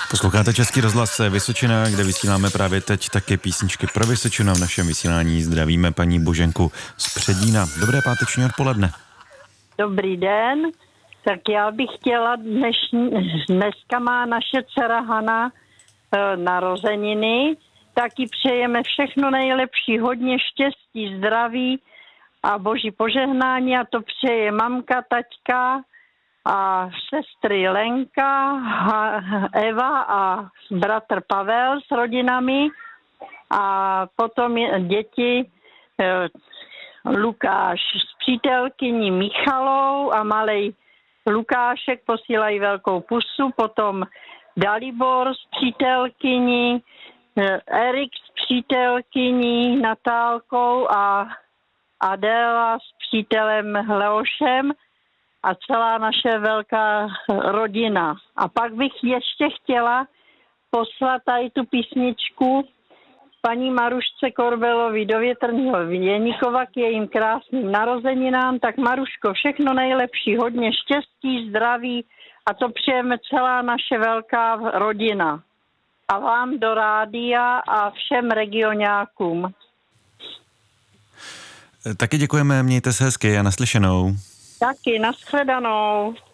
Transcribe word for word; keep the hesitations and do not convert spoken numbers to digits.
Posloucháte Český rozhlas Vysočina, kde vysíláme právě teď také písničky pro Vysočinu. V našem vysílání zdravíme paní Boženku z Předína. Dobré páteční odpoledne. Dobrý den. Tak já bych chtěla, dneš, dneska má naše dcera Hana e, narozeniny, tak jí přejeme všechno nejlepší, hodně štěstí, zdraví a boží požehnání, a to přeje mamka, taťka a sestry Lenka, Eva a bratr Pavel s rodinami, a potom je, děti e, Lukáš s přítelkyní Michalou a malej Lukášek posílají velkou pusu, potom Dalibor s přítelkyní, Erik s přítelkyní Natálkou a Adéla s přítelem Leošem a celá naše velká rodina. A pak bych ještě chtěla poslat tady tu písničku paní Marušce Korbelový do Větrného Věníkova k jejím krásným narozeninám. Tak Maruško, všechno nejlepší, hodně štěstí, zdraví, a to přejeme celá naše velká rodina. A vám do rádia a všem regionákům. Taky děkujeme, mějte se hezky a naslyšenou. Taky, nashledanou.